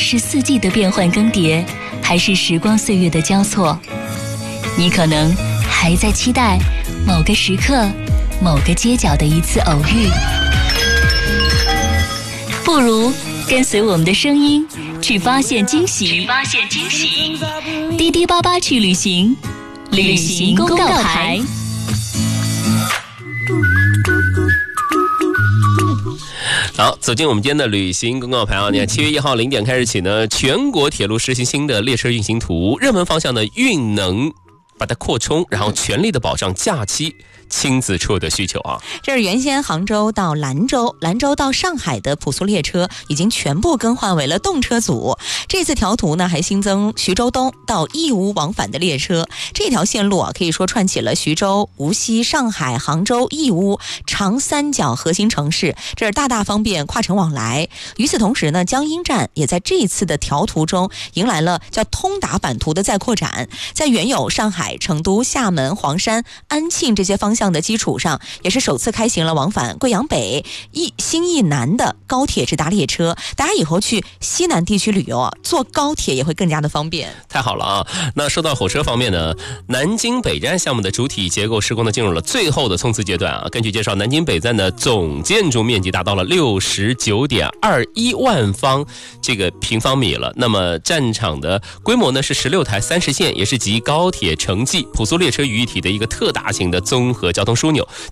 是四季的变换更迭，还是时光岁月的交错？你可能还在期待某个时刻、某个街角的一次偶遇。不如跟随我们的声音，去发现惊喜。滴滴八八去旅行，旅行公告牌。 好，走进我们今天的旅行公告牌啊！你看，7月1号0点开始起呢，全国铁路实行新的列车运行图，热门方向的运能把它扩充，然后全力的保障假期亲子出游的需求啊！ 这是原先杭州到兰州、兰州到上海的普速列车已经全部更换为了动车组。这次调图呢，还新增徐州东到义乌往返的列车。这条线路啊，可以说串起了徐州、无锡、上海、杭州、义乌长三角核心城市，这是大大方便跨城往来。与此同时呢，江阴站也在这一次的调图中迎来了叫通达版图的再扩展，在原有上海、成都、厦门、黄山、安庆这些方向的基础上，也是首次开行了往返贵阳北、新义南的高铁直达列车。大家以后去西南地区旅游啊，坐高铁也会更加的方便。 太好了啊！那说到火车方面呢，南京北站项目的主体结构施工呢进入了最后的冲刺阶段啊。根据介绍，南京北站的总建筑面积达到了69.21万平方米了。那么站场的规模呢是16台30线，也是集高铁、城际、普速列车于一体的一个特大型的综合交通枢纽。